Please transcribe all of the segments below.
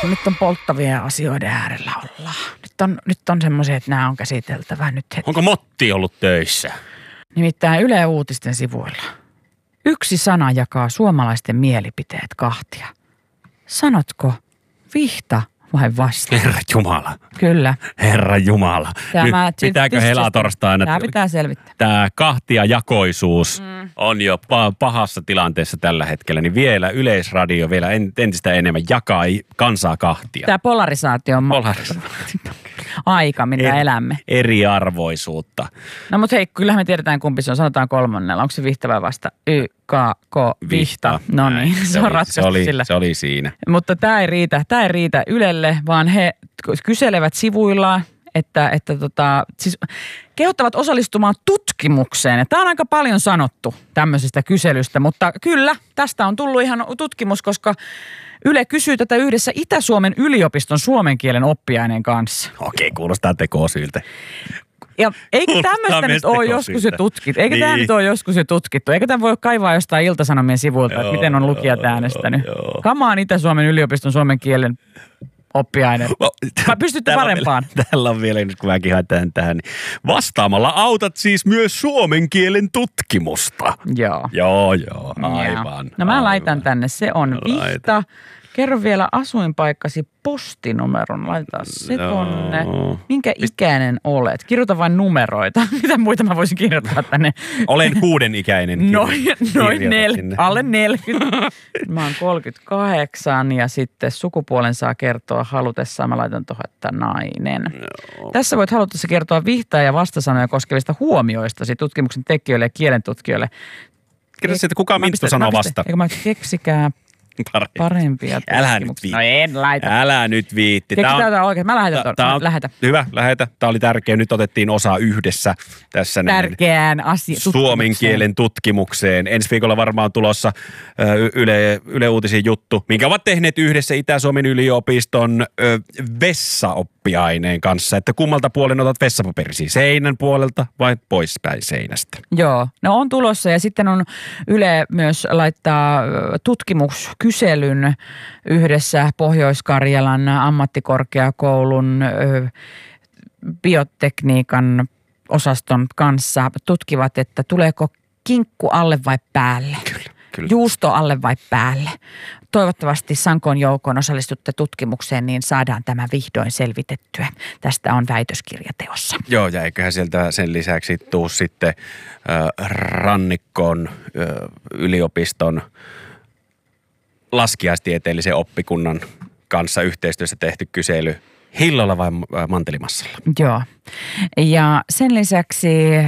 Nyt on polttavien asioiden äärellä ollaan. Nyt on semmoisia, että nämä on käsiteltävä nyt heti. Onko Motti ollut töissä? Nimittäin Yle Uutisten sivuilla. Yksi sana jakaa suomalaisten mielipiteet kahtia. Sanotko vihta vai vasta? Herra Jumala. Kyllä. Herra Jumala. Nyt pitääkö helatorstaina? Tämä pitää selvittää. Tämä kahtiajakoisuus on jo pahassa tilanteessa tällä hetkellä, niin vielä Yleisradio vielä entistä enemmän jakaa kansaa kahtia. Tämä polarisaatio on aika, mitä elämme. Eriarvoisuutta. No mutta hei, kyllähän me tiedetään kumpi se on. Sanotaan kolmannella. Onko se vihta vai vasta? vihta. No niin, se on ratkaistu sillä. Se oli siinä. Mutta tämä ei riitä Ylelle, vaan he kyselevät sivuillaan, että siis kehottavat osallistumaan tutkimukseen. Ja tämä on aika paljon sanottu tämmöisestä kyselystä, mutta kyllä, tästä on tullut ihan tutkimus, koska Yle kysyy tätä yhdessä Itä-Suomen yliopiston suomen kielen oppiaineen kanssa. Okei, kuulostaa tekosyiltä. Ja eikö tämmöistä nyt ole joskus jo tutkittu? Eikö tämä nyt ole joskus jo tutkittu? Eikö tämä voi kaivaa jostain Ilta-Sanomien sivuilta, että miten on lukijat äänestänyt? Kamaan Itä-Suomen yliopiston suomen kielen oppiaine. Vai pystytte parempaan? Täällä on vielä, kun mäkin haetaan tähän. Niin vastaamalla autat siis myös suomen kielen tutkimusta. Joo, aivan. No mä laitan tänne, se on vihta. Kerro vielä asuinpaikkasi postinumeron, laitetaan se tonne. Minkä ikäinen olet? Kirjoita vain numeroita. Mitä muita mä voisin kirjoittaa tänne? Olen 6 ikäinen. Noin alle 40. Mä oon 38 ja sitten sukupuolen saa kertoa halutessaan. Mä laitan tuohon, että nainen. Tässä voit halutessa kertoa vihtaa ja vastasanoja koskevista huomioistasi tutkimuksen tekijöille ja kielentutkijoille. Kirjoita sitten, kuka Minttu sanoo vasta. Eikö mä keksikää parempia tutkimuksia. No en laita. Älä nyt viitti. Keksitään oikein. Mä lähetän. Hyvä, lähetä. Tämä oli tärkeä. Nyt otettiin osa yhdessä tässä. Tärkeään suomen kielen tutkimukseen. Ensi viikolla varmaan tulossa Yle Uutisen juttu, minkä ovat tehneet yhdessä Itä-Suomen yliopiston vessaoppiaineen kanssa. Että kummalta puolen otat vessapaperisia? Seinän puolelta vai poispäin seinästä? Joo, no on tulossa ja sitten on Yle myös laittaa tutkimuskyselyn yhdessä Pohjois-Karjalan ammattikorkeakoulun biotekniikan osaston kanssa. Tutkivat, että tuleeko kinkku alle vai päälle. Kyllä. Juusto alle vai päälle. Toivottavasti Sankoon joukkoon osallistutte tutkimukseen, niin saadaan tämä vihdoin selvitettyä. Tästä on väitöskirjateossa. Joo, ja eiköhän sieltä sen lisäksi tuu sitten Rannikon yliopiston laskiaistieteellisen oppikunnan kanssa yhteistyössä tehty kysely. Hillolla vai Mantelimassalla? Joo. Ja sen lisäksi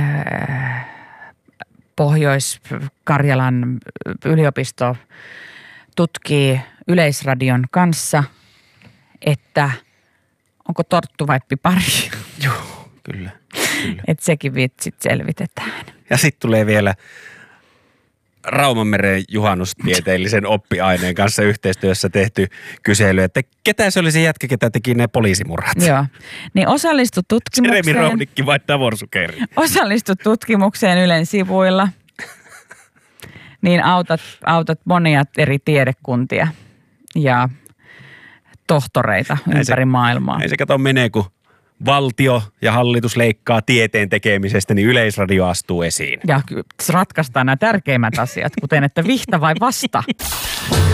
Pohjois-Karjalan yliopisto tutkii Yleisradion kanssa, että onko torttu vai pipari. Joo, kyllä. Että sekin vitsit selvitetään. Ja sitten tulee vielä Raumanmeren juhannustieteellisen oppiaineen kanssa yhteistyössä tehty kysely, että ketä se oli se jätkä, ketä teki ne poliisimurhat. Joo, niin osallistu tutkimukseen. Jeremi Raunikki vai Davor Sukeri? Osallistu tutkimukseen Ylen sivuilla, niin autat monia eri tiedekuntia ja tohtoreita ympäri maailmaa. Ei se kato menee, kun valtio ja hallitus leikkaa tieteen tekemisestä, niin Yleisradio astuu esiin. Ja ratkaistaan nämä tärkeimmät asiat, kuten että vihta vai vasta.